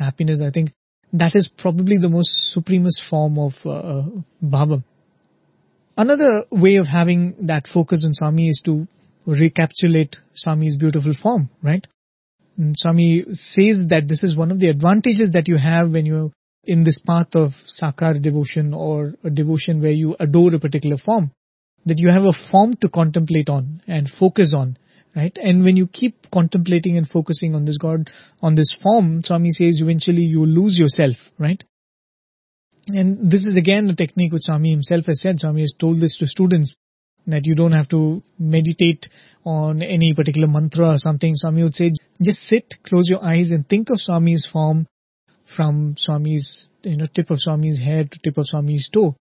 happiness. I think that is probably the most supremest form of bhavam. Another way of having that focus on Swami is to recapitulate Swami's beautiful form, right? And Swami says that this is one of the advantages that you have when you're in this path of Sakar devotion, or a devotion where you adore a particular form, that you have a form to contemplate on and focus on, right? And when you keep contemplating and focusing on this God, on this form, Swami says eventually you lose yourself, right? And this is again a technique which Swami himself has said. Swami has told this to students, that you don't have to meditate on any particular mantra or something. Swami would say, just sit, close your eyes and think of Swami's form from Swami's, tip of Swami's head to tip of Swami's toe.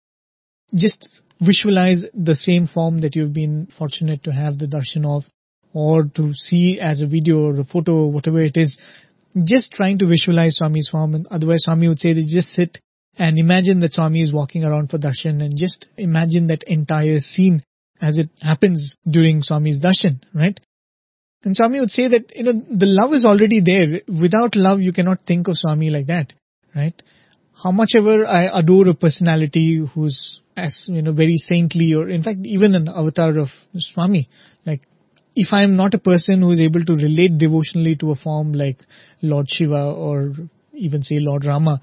Just visualize the same form that you've been fortunate to have the darshan of, or to see as a video or a photo or whatever it is. Just trying to visualize Swami's form. And otherwise Swami would say that just sit and imagine that Swami is walking around for darshan, and just imagine that entire scene as it happens during Swami's darshan, right? And Swami would say that, the love is already there. Without love, you cannot think of Swami like that, right? How much ever I adore a personality who's as, very saintly, or in fact, even an avatar of Swami, like, if I am not a person who is able to relate devotionally to a form like Lord Shiva or even say Lord Rama,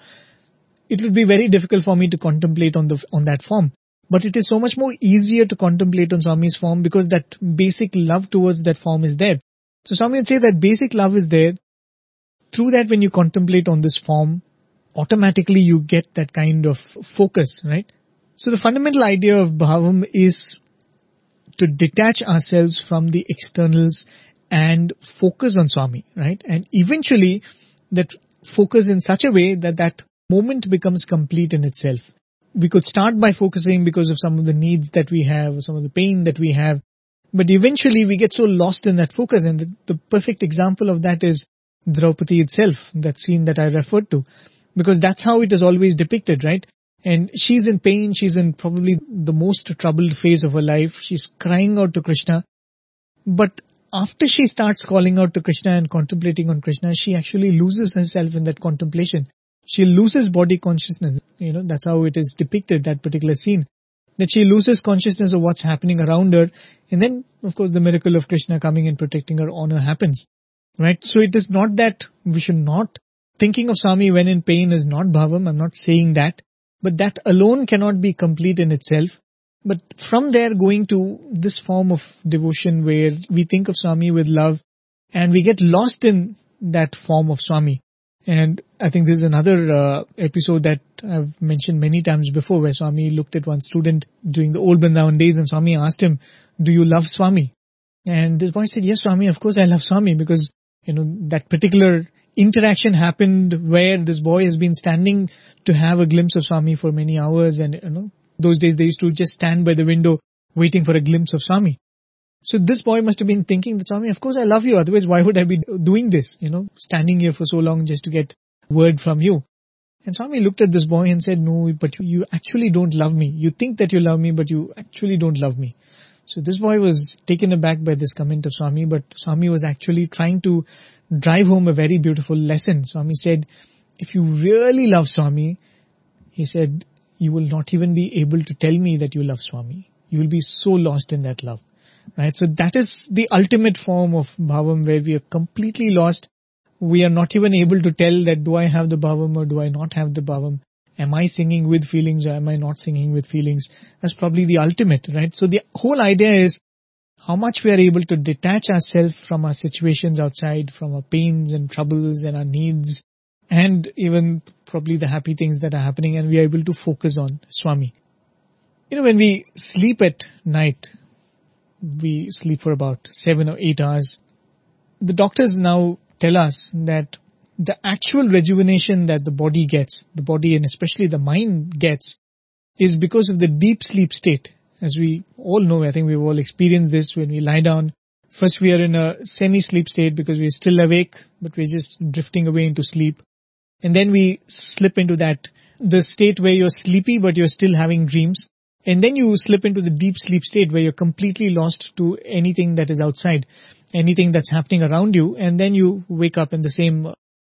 it would be very difficult for me to contemplate on that form. But it is so much more easier to contemplate on Swami's form because that basic love towards that form is there. So Swami would say that basic love is there. Through that, when you contemplate on this form, automatically you get that kind of focus, right? So the fundamental idea of bhavam is to detach ourselves from the externals and focus on Swami, right? And eventually that focus in such a way that that moment becomes complete in itself. We could start by focusing because of some of the needs that we have, some of the pain that we have, but eventually we get so lost in that focus. And the perfect example of that is Draupadi itself, that scene that I referred to, because that's how it is always depicted, right? And she's in pain, she's in probably the most troubled phase of her life, she's crying out to Krishna, but after she starts calling out to Krishna and contemplating on Krishna, she actually loses herself in that contemplation. She loses body consciousness. That's how it is depicted, that particular scene. That she loses consciousness of what's happening around her. And then, of course, the miracle of Krishna coming and protecting her honor happens. Right? So it is not that we should not thinking of Swami when in pain is not bhavam. I'm not saying that. But that alone cannot be complete in itself. But from there going to this form of devotion where we think of Swami with love and we get lost in that form of Swami. And I think this is another episode that I've mentioned many times before, where Swami looked at one student during the old Vrindavan days and Swami asked him, do you love Swami? And this boy said, yes, Swami, of course I love Swami, because, that particular interaction happened where this boy has been standing to have a glimpse of Swami for many hours. And, those days they used to just stand by the window waiting for a glimpse of Swami. So this boy must have been thinking that, Swami, of course I love you. Otherwise, why would I be doing this? Standing here for so long just to get word from you. And Swami looked at this boy and said, no, but you actually don't love me. You think that you love me, but you actually don't love me. So this boy was taken aback by this comment of Swami, but Swami was actually trying to drive home a very beautiful lesson. Swami said, if you really love Swami, he said, you will not even be able to tell me that you love Swami. You will be so lost in that love. Right, so that is the ultimate form of bhavam, where we are completely lost. We are not even able to tell that do I have the bhavam or do I not have the bhavam? Am I singing with feelings or am I not singing with feelings? That's probably the ultimate, right? So the whole idea is how much we are able to detach ourselves from our situations outside, from our pains and troubles and our needs, and even probably the happy things that are happening, and we are able to focus on Swami. When we sleep at night, we sleep for about 7 or 8 hours. The doctors now tell us that the actual rejuvenation that the body gets, the body and especially the mind gets, is because of the deep sleep state. As we all know, I think we've all experienced this when we lie down. First we are in a semi-sleep state because we're still awake, but we're just drifting away into sleep. And then we slip into the state where you're sleepy but you're still having dreams. And then you slip into the deep sleep state where you're completely lost to anything that is outside, anything that's happening around you. And then you wake up in the same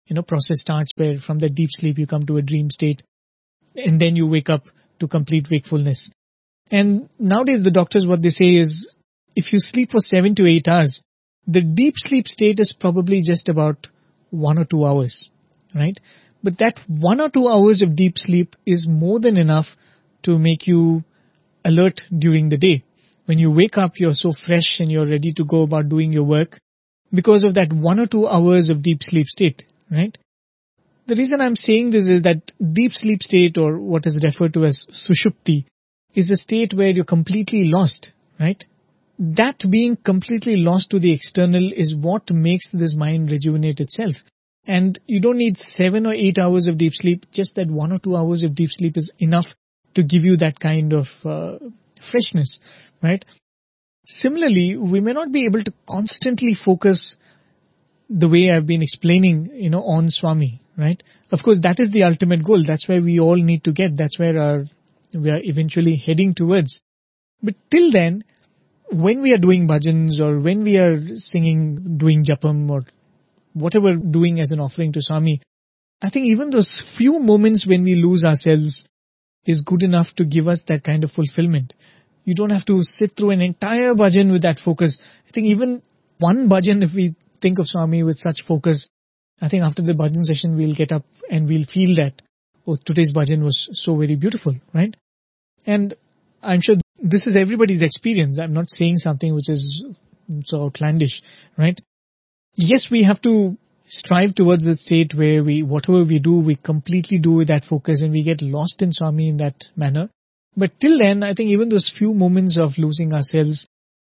process starts where from the deep sleep you come to a dream state and then you wake up to complete wakefulness. And nowadays the doctors, what they say is if you sleep for 7 to 8 hours, the deep sleep state is probably just about 1 or 2 hours, right? But that 1 or 2 hours of deep sleep is more than enough to make you alert during the day. When you wake up, you're so fresh and you're ready to go about doing your work because of that 1 or 2 hours of deep sleep state, right? The reason I'm saying this is that deep sleep state, or what is referred to as sushupti, is a state where you're completely lost, right? That being completely lost to the external is what makes this mind rejuvenate itself. And you don't need 7 or 8 hours of deep sleep. Just that 1 or 2 hours of deep sleep is enough to give you that kind of freshness, right? Similarly, we may not be able to constantly focus the way I've been explaining, on Swami, right? Of course, that is the ultimate goal. That's where we all need to get. That's where we are eventually heading towards. But till then, when we are doing bhajans or when we are singing, doing japam or whatever doing as an offering to Swami, I think even those few moments when we lose ourselves is good enough to give us that kind of fulfillment. You don't have to sit through an entire bhajan with that focus. I think even one bhajan, if we think of Swami with such focus, I think after the bhajan session we'll get up and we'll feel that, oh, today's bhajan was so very beautiful, right? And I'm sure this is everybody's experience. I'm not saying something which is so outlandish, right? Yes, we have to strive towards the state where whatever we do, we completely do with that focus and we get lost in Swami in that manner. But till then, I think even those few moments of losing ourselves,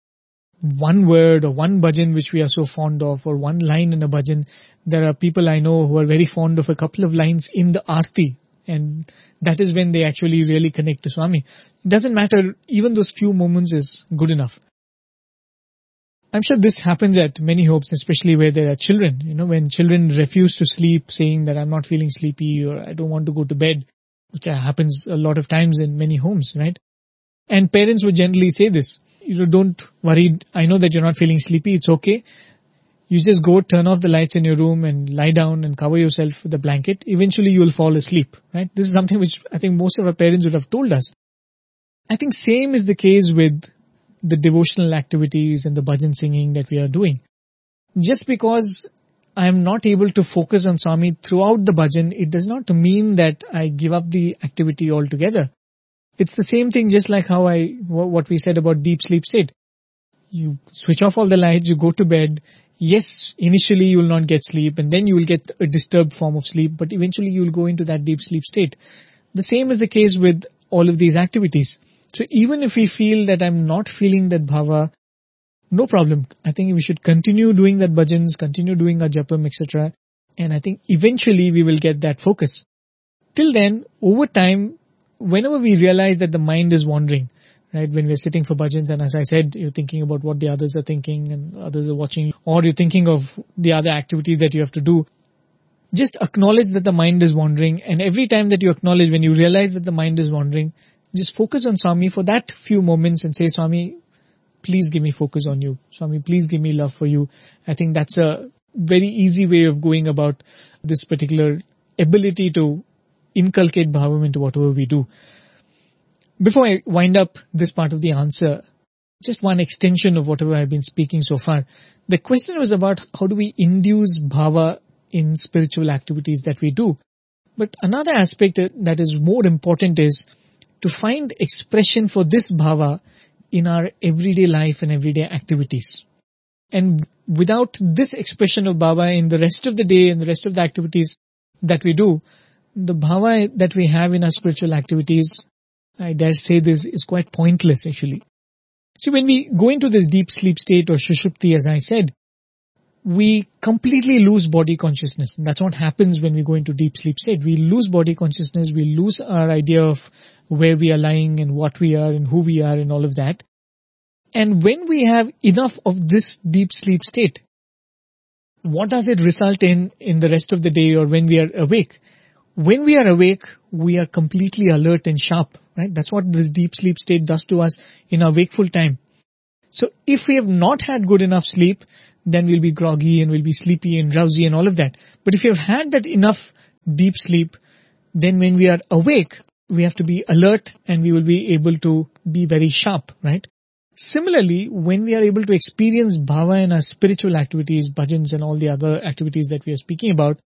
one word or one bhajan which we are so fond of, or one line in a bhajan, there are people I know who are very fond of a couple of lines in the Aarti, and that is when they actually really connect to Swami. It doesn't matter, even those few moments is good enough. I'm sure this happens at many homes, especially where there are children. When children refuse to sleep, saying that I'm not feeling sleepy or I don't want to go to bed, which happens a lot of times in many homes, right? And parents would generally say this, don't worry, I know that you're not feeling sleepy, it's okay. You just go turn off the lights in your room and lie down and cover yourself with a blanket. Eventually you will fall asleep, right? This is something which I think most of our parents would have told us. I think same is the case with the devotional activities and the bhajan singing that we are doing. Just because I am not able to focus on Swami throughout the bhajan, it does not mean that I give up the activity altogether. It's the same thing, just like how what we said about deep sleep state. You switch off all the lights, you go to bed. Yes, initially you will not get sleep and then you will get a disturbed form of sleep, but eventually you will go into that deep sleep state. The same is the case with all of these activities. So even if we feel that I'm not feeling that bhava, no problem. I think we should continue doing that bhajans, continue doing our japam, etc. And I think eventually we will get that focus. Till then, over time, whenever we realize that the mind is wandering, right, when we're sitting for bhajans, and as I said, you're thinking about what the others are thinking and others are watching, or you're thinking of the other activity that you have to do, just acknowledge that the mind is wandering. And every time that you acknowledge, when you realize that the mind is wandering, just focus on Swami for that few moments and say, Swami, please give me focus on you. Swami, please give me love for you. I think that's a very easy way of going about this particular ability to inculcate bhavam into whatever we do. Before I wind up this part of the answer, just one extension of whatever I've been speaking so far. The question was about how do we induce bhava in spiritual activities that we do. But another aspect that is more important is to find expression for this bhava in our everyday life and everyday activities. And without this expression of bhava in the rest of the day and the rest of the activities that we do, the bhava that we have in our spiritual activities, I dare say this, is quite pointless actually. See, when we go into this deep sleep state or sushupti, as I said, we completely lose body consciousness. And that's what happens when we go into deep sleep state. We lose body consciousness, we lose our idea of where we are lying and what we are and who we are and all of that. And when we have enough of this deep sleep state, what does it result in the rest of the day or when we are awake? When we are awake, we are completely alert and sharp, right? That's what this deep sleep state does to us in our wakeful time. So if we have not had good enough sleep, then we'll be groggy and we'll be sleepy and drowsy and all of that. But if you've had that enough deep sleep, then when we are awake, we have to be alert and we will be able to be very sharp, right? Similarly, when we are able to experience bhava in our spiritual activities, bhajans and all the other activities that we are speaking about,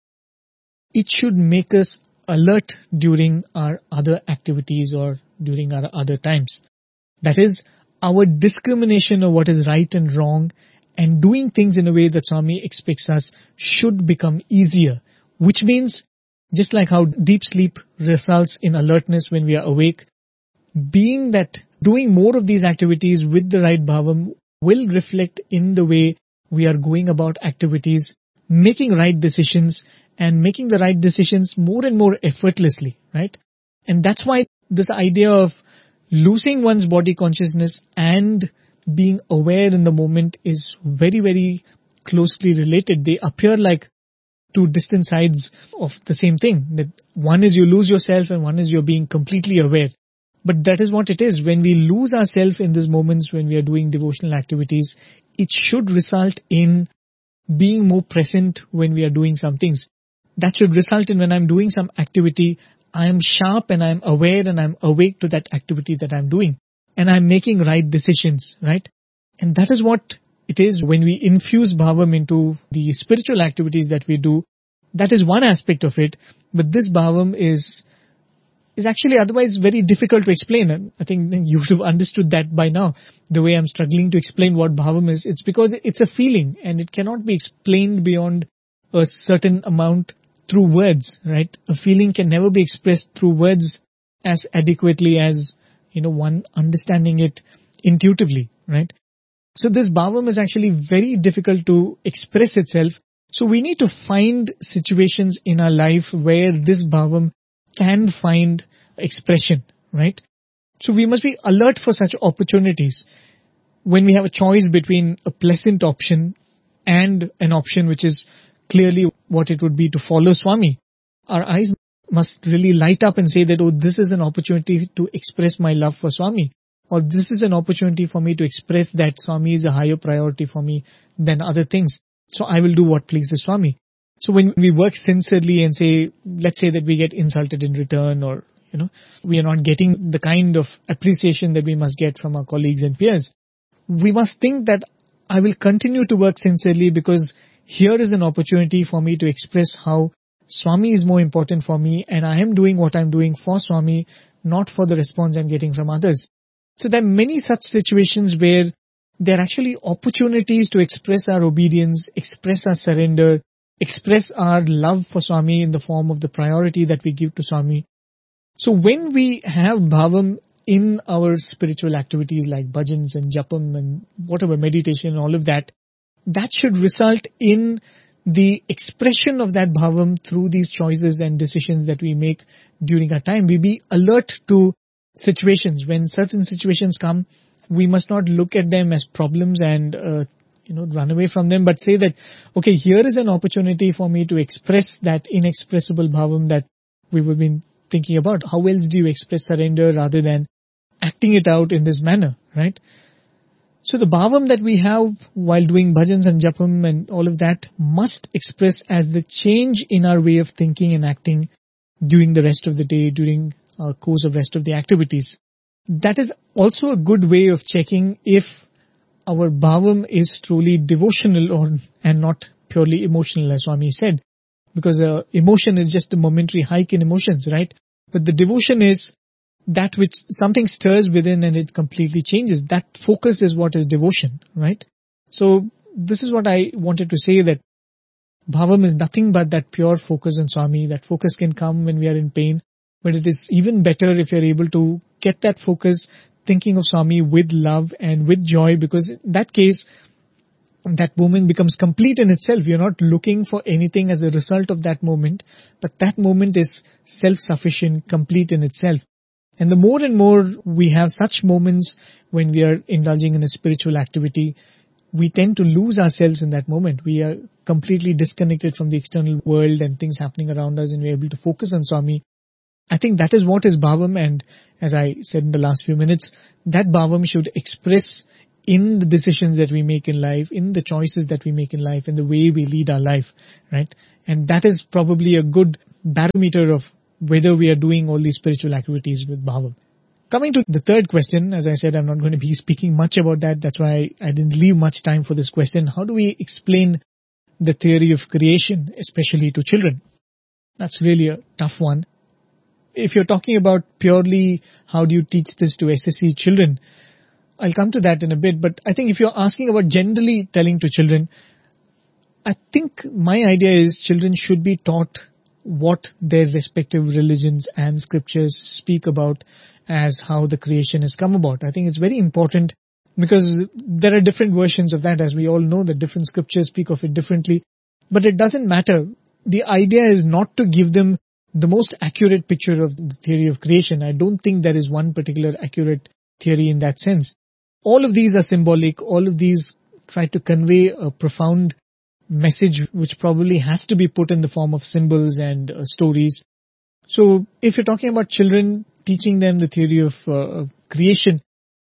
it should make us alert during our other activities or during our other times. That is, our discrimination of what is right and wrong and doing things in a way that Swami expects us should become easier, which means just like how deep sleep results in alertness when we are awake, being that doing more of these activities with the right bhavam will reflect in the way we are going about activities, making right decisions and making the right decisions more and more effortlessly, right? And that's why this idea of losing one's body consciousness and being aware in the moment is very, very closely related. They appear like two distant sides of the same thing. That one is you lose yourself and one is you're being completely aware. But that is what it is. When we lose ourselves in these moments when we are doing devotional activities, it should result in being more present when we are doing some things. That should result in when I'm doing some activity, I am sharp and I'm aware and I'm awake to that activity that I'm doing. And I'm making right decisions, right? And that is what it is when we infuse bhavam into the spiritual activities that we do. That is one aspect of it. But this bhavam is actually otherwise very difficult to explain. And I think you would have understood that by now. The way I'm struggling to explain what bhavam is, it's because it's a feeling and it cannot be explained beyond a certain amount through words, right? A feeling can never be expressed through words as adequately as, one understanding it intuitively, right? So this bhavam is actually very difficult to express itself. So we need to find situations in our life where this bhavam can find expression, right? So we must be alert for such opportunities. When we have a choice between a pleasant option and an option which is clearly what it would be to follow Swami, our eyes must really light up and say that, oh, this is an opportunity to express my love for Swami. Or this is an opportunity for me to express that Swami is a higher priority for me than other things. So I will do what pleases Swami. So when we work sincerely and let's say that we get insulted in return or, we are not getting the kind of appreciation that we must get from our colleagues and peers, we must think that I will continue to work sincerely because here is an opportunity for me to express how Swami is more important for me and I am doing what I'm doing for Swami, not for the response I'm getting from others. So there are many such situations where there are actually opportunities to express our obedience, express our surrender, express our love for Swami in the form of the priority that we give to Swami. So when we have bhavam in our spiritual activities like bhajans and japam and whatever meditation and all of that, that should result in the expression of that bhavam through these choices and decisions that we make during our time. We be alert to situations. When certain situations come, we must not look at them as problems and run away from them, but say that, okay, here is an opportunity for me to express that inexpressible bhavam that we've been thinking about. How else do you express surrender rather than acting it out in this manner, right? So the bhavam that we have while doing bhajans and japam and all of that must express as the change in our way of thinking and acting during the rest of the day, during our course of rest of the activities. That is also a good way of checking if our bhavam is truly devotional and not purely emotional, as Swami said. Because emotion is just a momentary hike in emotions, right? But the devotion is that which something stirs within and it completely changes. That focus is what is devotion, right? So this is what I wanted to say, that bhavam is nothing but that pure focus on Swami. That focus can come when we are in pain, but it is even better if you're able to get that focus thinking of Swami with love and with joy, because in that case, that moment becomes complete in itself. You're not looking for anything as a result of that moment, but that moment is self-sufficient, complete in itself. And the more and more we have such moments when we are indulging in a spiritual activity, we tend to lose ourselves in that moment. We are completely disconnected from the external world and things happening around us, and we're able to focus on Swami. I think that is what is bhavam, and as I said in the last few minutes, that bhavam should express in the decisions that we make in life, in the choices that we make in life, in the way we lead our life, right? And that is probably a good barometer of whether we are doing all these spiritual activities with bhava. Coming to the third question, as I said, I'm not going to be speaking much about that. That's why I didn't leave much time for this question. How do we explain the theory of creation, especially to children? That's really a tough one. If you're talking about purely how do you teach this to SSC children, I'll come to that in a bit. But I think if you're asking about generally telling to children, I think my idea is children should be taught what their respective religions and scriptures speak about as how the creation has come about. I think it's very important because there are different versions of that. As we all know, that different scriptures speak of it differently. But it doesn't matter. The idea is not to give them the most accurate picture of the theory of creation. I don't think there is one particular accurate theory in that sense. All of these are symbolic. All of these try to convey a profound message which probably has to be put in the form of symbols and stories. So if you're talking about children, teaching them the theory of creation,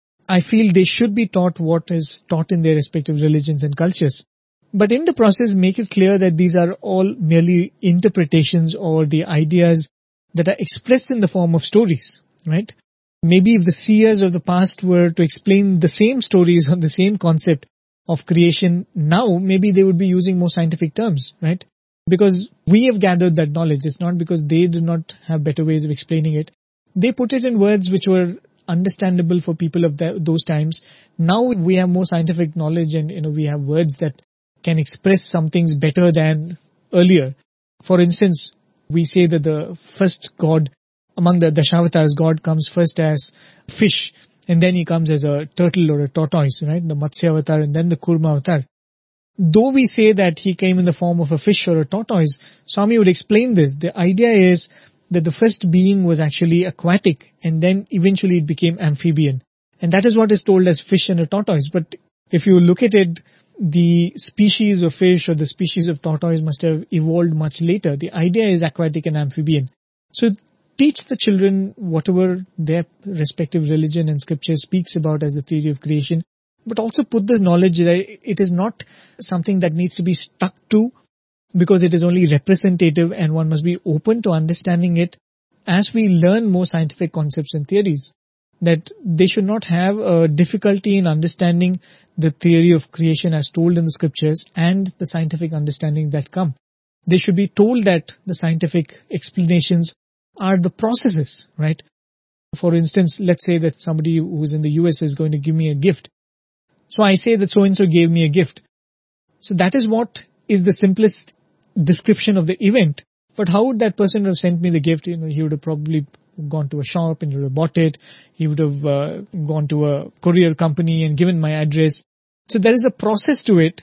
I feel they should be taught what is taught in their respective religions and cultures. But in the process, make it clear that these are all merely interpretations or the ideas that are expressed in the form of stories, right? Maybe if the seers of the past were to explain the same stories on the same concept of creation now, maybe they would be using more scientific terms, right? Because we have gathered that knowledge. It's not because they did not have better ways of explaining it. They put it in words which were understandable for people of those times. Now we have more scientific knowledge and we have words that can express some things better than earlier. For instance, we say that the first God among the Dashavatars, God comes first as fish and then he comes as a turtle or a tortoise, right? The Matsya avatar and then the Kurma avatar. Though we say that he came in the form of a fish or a tortoise, Swami would explain this. The idea is that the first being was actually aquatic and then eventually it became amphibian. And that is what is told as fish and a tortoise. But if you look at it, the species of fish or the species of tortoise must have evolved much later. The idea is aquatic and amphibian. So teach the children whatever their respective religion and scripture speaks about as the theory of creation, but also put this knowledge that it is not something that needs to be stuck to because it is only representative and one must be open to understanding it as we learn more scientific concepts and theories. That they should not have a difficulty in understanding the theory of creation as told in the scriptures and the scientific understandings that come. They should be told that the scientific explanations are the processes, right? For instance, let's say that somebody who is in the US is going to give me a gift. So I say that so-and-so gave me a gift. So that is what is the simplest description of the event. But how would that person have sent me the gift? He would have probably gone to a shop and he would have bought it. He would have gone to a courier company and given my address. So there is a process to it.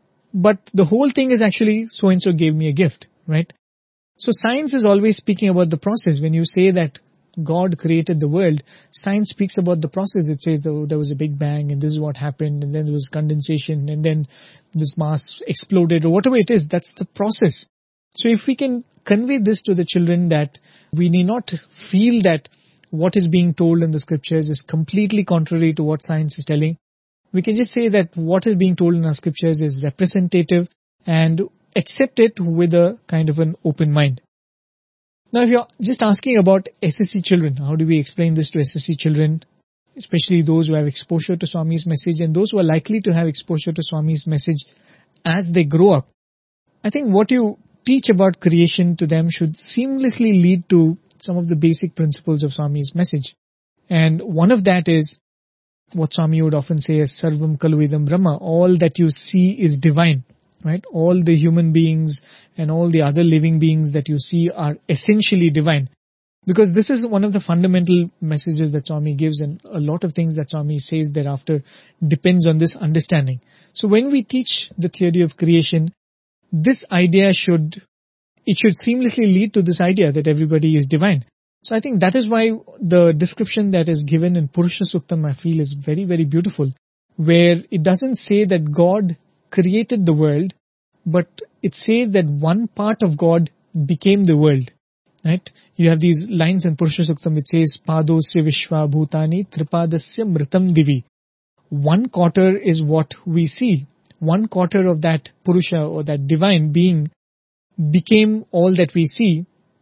But the whole thing is actually so-and-so gave me a gift, right? So science is always speaking about the process. When you say that God created the world, science speaks about the process. It says there was a big bang and this is what happened and then there was condensation and then this mass exploded or whatever it is, that's the process. So if we can convey this to the children that we need not feel that what is being told in the scriptures is completely contrary to what science is telling, we can just say that what is being told in our scriptures is representative and accept it with a kind of an open mind. Now, if you're just asking about SSC children, how do we explain this to SSC children, especially those who have exposure to Swami's message and those who are likely to have exposure to Swami's message as they grow up? I think what you teach about creation to them should seamlessly lead to some of the basic principles of Swami's message. And one of that is what Swami would often say as Sarvam Kaluidam Brahma, all that you see is divine. Right? All the human beings and all the other living beings that you see are essentially divine. Because this is one of the fundamental messages that Swami gives, and a lot of things that Swami says thereafter depends on this understanding. So when we teach the theory of creation, this idea should seamlessly lead to this idea that everybody is divine. So I think that is why the description that is given in Purusha Suktam, I feel, is very, very beautiful, where it doesn't say that God created the world, but it says that one part of God became the world, right? You have these lines in Purusha Suktam which says, Padosya Vishwa Bhutani Tripadasya Mritam Divi. one quarter is what we see. One quarter of that Purusha or that divine being became all that we see,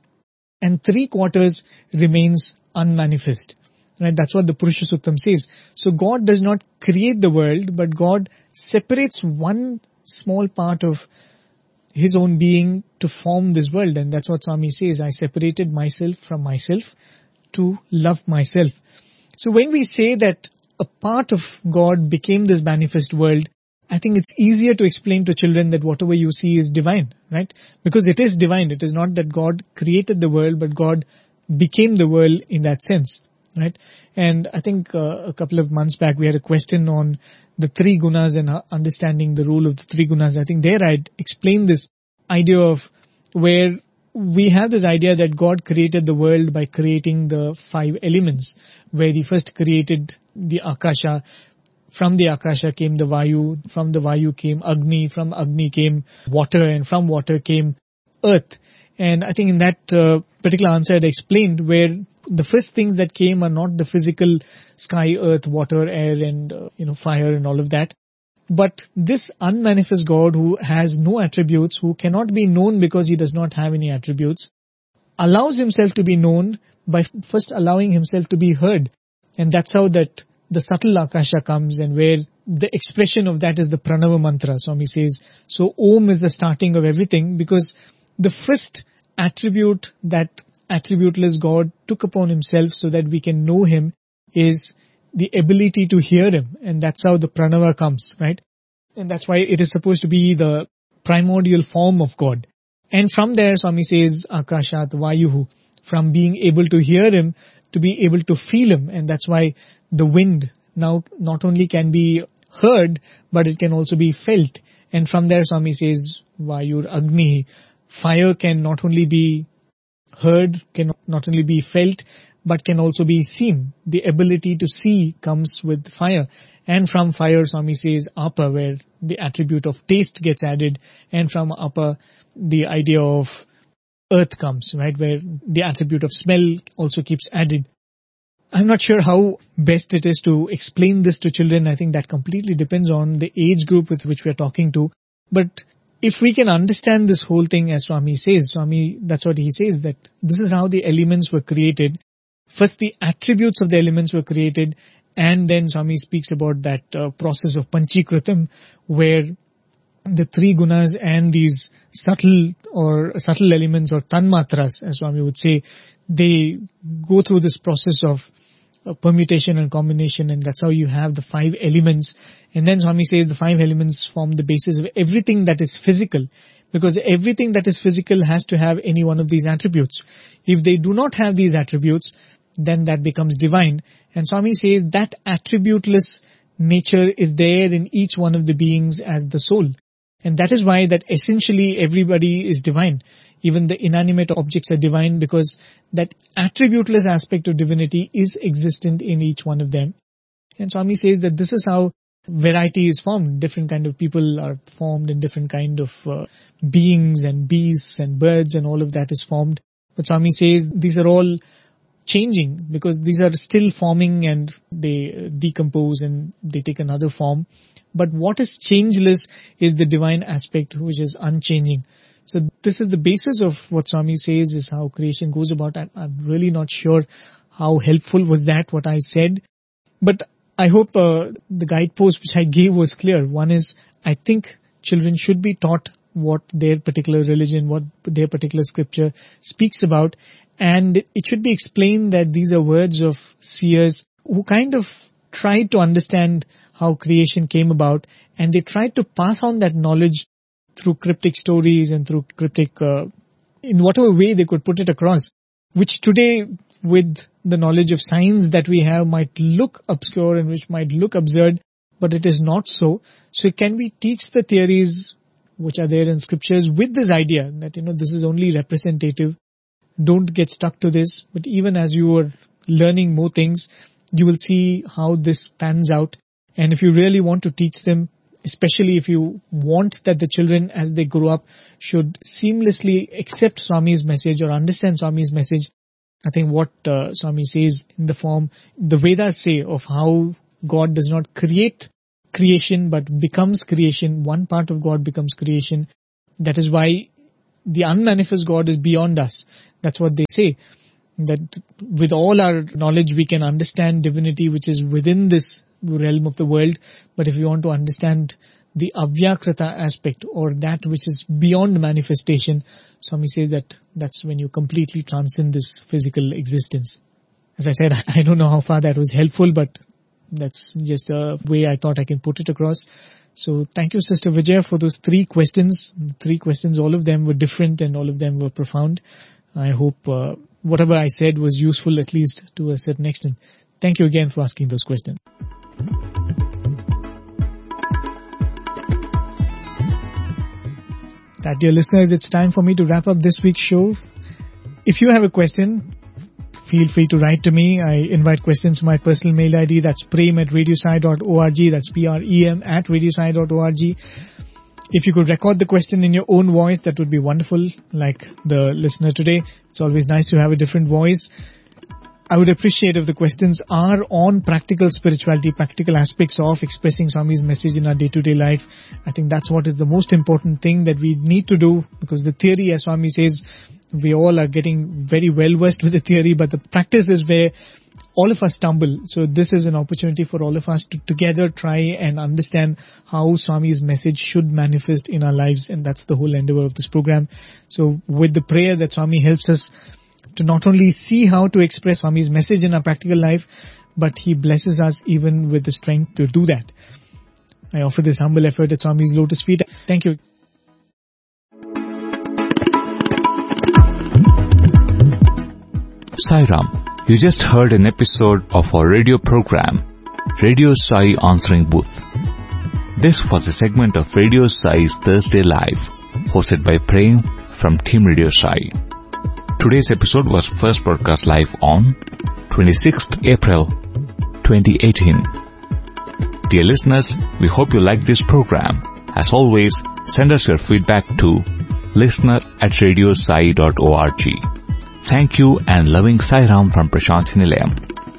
and three quarters remains unmanifest. Right? That's what the Purusha Suktam says. So God does not create the world, but God separates one small part of His own being to form this world. And that's what Swami says, I separated myself from myself to love myself. So when we say that a part of God became this manifest world, I think it's easier to explain to children that whatever you see is divine, right? Because it is divine. It is not that God created the world, but God became the world in that sense, right? And I think a couple of months back we had a question on the three gunas and understanding the role of the three gunas. I think there I'd explained this idea of where we have this idea that God created the world by creating the five elements, where He first created the Akasha. From the Akasha came the Vayu, from the Vayu came Agni, from Agni came water, and from water came earth. And I think in that particular answer I explained where the first things that came are not the physical sky, earth, water, air and fire and all of that. But this unmanifest God who has no attributes, who cannot be known because He does not have any attributes, allows Himself to be known by first allowing Himself to be heard. And that's how that the subtle Akasha comes, and where the expression of that is the Pranava mantra. Swami says, so Om is the starting of everything, because the first attribute that attributeless God took upon Himself so that we can know Him is the ability to hear Him. And that's how the Pranava comes, right? And that's why it is supposed to be the primordial form of God. And from there, Swami says, Akashat Vayuhu, from being able to hear Him to be able to feel Him. And that's why the wind now not only can be heard, but it can also be felt. And from there, Swami says, Vayur Agni, fire can not only be heard, can not only be felt, but can also be seen. The ability to see comes with fire. And from fire, Swami says, Apa, where the attribute of taste gets added. And from Apa, the idea of earth comes, right, where the attribute of smell also keeps added. I'm not sure how best it is to explain this to children. I think that completely depends on the age group with which we're talking to. But if we can understand this whole thing, as Swami says, that's what he says, that this is how the elements were created. First, the attributes of the elements were created, and then Swami speaks about that process of Panchikritam, where the three gunas and these subtle elements or tanmatras, as Swami would say, they go through this process of permutation and combination, and that's how you have the five elements. And then Swami says the five elements form the basis of everything that is physical, because everything that is physical has to have any one of these attributes. If they do not have these attributes, then that becomes divine. And Swami says that attributeless nature is there in each one of the beings as the soul. And that is why that essentially everybody is divine. Even the inanimate objects are divine, because that attributeless aspect of divinity is existent in each one of them. And Swami says that this is how variety is formed. Different kind of people are formed, and different kind of beings and beasts and birds and all of that is formed. But Swami says these are all changing, because these are still forming and they decompose and they take another form. But what is changeless is the divine aspect, which is unchanging. So this is the basis of what Swami says is how creation goes about. I'm really not sure how helpful was that, what I said. But I hope the guidepost which I gave was clear. One is, I think children should be taught what their particular religion, what their particular scripture speaks about. And it should be explained that these are words of seers who kind of tried to understand how creation came about, and they tried to pass on that knowledge through cryptic stories and through cryptic, in whatever way they could put it across, which today with the knowledge of science that we have might look obscure and which might look absurd, but it is not so. So can we teach the theories which are there in scriptures with this idea that, this is only representative. Don't get stuck to this. But even as you are learning more things, you will see how this pans out. And if you really want to teach them, especially if you want that the children as they grow up should seamlessly accept Swami's message or understand Swami's message, I think what Swami says in the form, the Vedas say of how God does not create creation but becomes creation. One part of God becomes creation. That is why the unmanifest God is beyond us. That's what they say. That with all our knowledge we can understand divinity which is within this realm of the world. But if you want to understand the avyakrita aspect, or that which is beyond manifestation, Swami says that that's when you completely transcend this physical existence. As I said, I don't know how far that was helpful, but that's just a way I thought I can put it across. So thank you, Sister Vijaya, for those 3 questions. 3 questions, all of them were different and all of them were profound. I hope whatever I said was useful, at least to a certain extent. Thank you again for asking those questions. That, dear listeners, it's time for me to wrap up this week's show. If you have a question, feel free to write to me. I invite questions to my personal mail ID. That's prem@radiosai.org. That's prem@radiosai.org. If you could record the question in your own voice, that would be wonderful, like the listener today. It's always nice to have a different voice. I would appreciate if the questions are on practical spirituality, practical aspects of expressing Swami's message in our day-to-day life. I think that's what is the most important thing that we need to do, because the theory, as Swami says, we all are getting very well versed with the theory, but the practice is where all of us stumble. So this is an opportunity for all of us to together try and understand how Swami's message should manifest in our lives, and that's the whole endeavor of this program. So with the prayer that Swami helps us to not only see how to express Swami's message in our practical life, but he blesses us even with the strength to do that. I offer this humble effort at Swami's lotus feet. Thank you. Sai Ram, you just heard an episode of our radio program, Radio Sai Answering Booth. This was a segment of Radio Sai's Thursday Live, hosted by Prem from Team Radio Sai. Today's episode was first broadcast live on 26th April 2018. Dear listeners, we hope you like this program. As always, send us your feedback to listener@radiosai.org. Thank you and loving Sai Ram from Prashanthi Nilayam.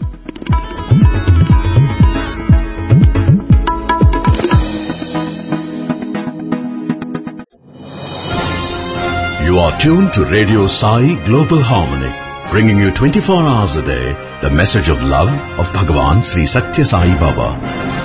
You are tuned to Radio Sai Global Harmony, bringing you 24 hours a day the message of love of Bhagavan Sri Satya Sai Baba.